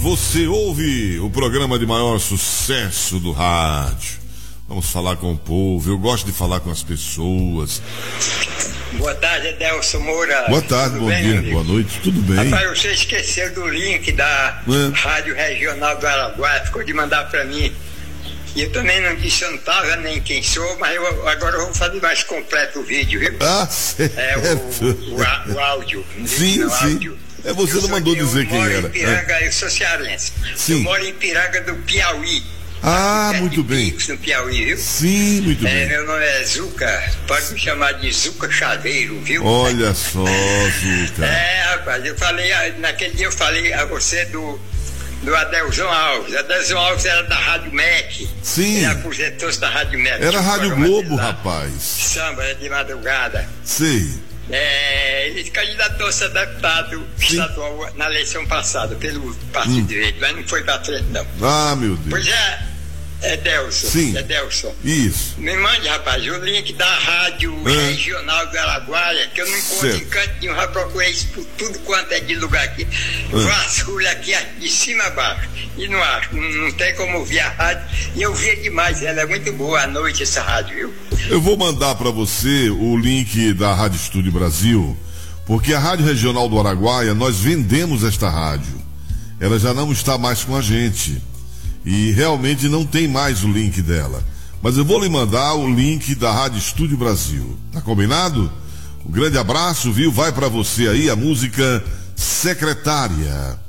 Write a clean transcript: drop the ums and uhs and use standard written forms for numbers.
Você ouve o programa de maior sucesso do rádio. Vamos falar com o povo. Eu gosto de falar com as pessoas. Boa tarde, Adelson Moura. Boa tarde, bom dia, boa noite, tudo bem? Rapaz, você esqueceu do link da Rádio Regional do Araguaia, ficou de mandar pra mim. E eu também não disse, eu não estava nem quem sou, mas agora eu vou fazer mais completo o vídeo, viu? Ah, certo. O áudio. Sim, sim. Áudio. Você não mandou dizer quem era. Eu moro em Piranga, eu sou cearense. Sim. Eu moro em Piranga do Piauí. Ah, muito bem. No Piauí, viu? Sim, muito bem. Meu nome é Zuca, pode me chamar de Zuca Chaveiro, viu? Olha só, Zuca. Rapaz, naquele dia eu falei a você do Adelson Alves. Adelson Alves era da Rádio MEC. Sim. Ele aposentou-se da Rádio MEC. Era Rádio Globo, rapaz. Samba de madrugada. Sei. Ele candidatou-se a deputado estadual na eleição passada pelo Partido Verde, mas não foi pra frente, não. Ah, meu Deus. Pois Delson. Sim. Delson. Isso. Me mande, rapaz, o link da Rádio Regional do Araguaia, que eu não encontro em canto nenhum, já procurei isso por tudo quanto é de lugar aqui. Vasculho aqui de cima a baixo. E não acho, não tem como ouvir a rádio. E eu via demais, ela é muito boa à noite, essa rádio, viu? Eu vou mandar para você o link da Rádio Estúdio Brasil, porque a Rádio Regional do Araguaia, nós vendemos esta rádio. Ela já não está mais com a gente. E realmente não tem mais o link dela. Mas eu vou lhe mandar o link da Rádio Estúdio Brasil. Tá combinado? Um grande abraço, viu? Vai para você aí a música Secretária.